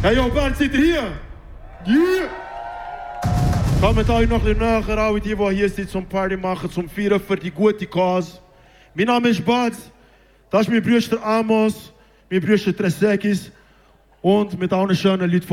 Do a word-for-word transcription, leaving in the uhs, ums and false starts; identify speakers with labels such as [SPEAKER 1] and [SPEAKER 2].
[SPEAKER 1] Hey, yo, Band, seid ihr hier? Yeah! Kommt euch noch ein bisschen näher, alle die, die hier sind, zum Party machen, zum Feiern für die gute Cause. Mein Name ist Bad, das ist mein Bruder Amos, mein Bruder Tresekis und mit allen schönen Leuten von